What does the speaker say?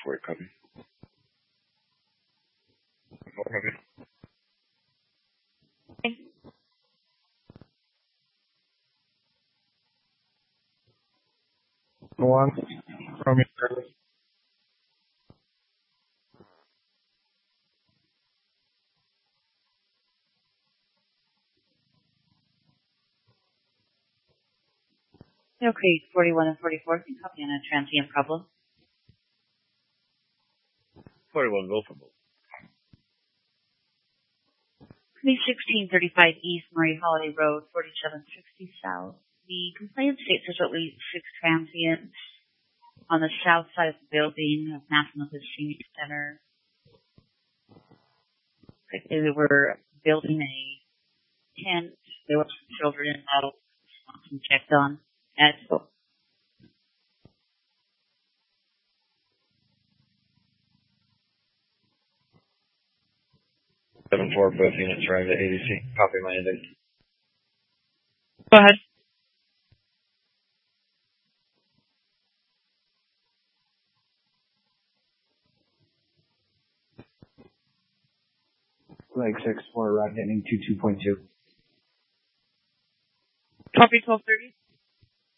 for it, copy. Copy. One from your Okay, 41 and 44 can copy on a transient problem. 41, go for both. Police 1635 East Murray Holiday Road, 4760 South. The complaint states there's at least 6 transients on the south side of the building of National History Center. They were building a tent. There were some children involved. Some checked on. At 7-4, both units arrived at ADC. Copy my ending. Go ahead. Flag 6-4 arrived ending 22.2. Copy 1230.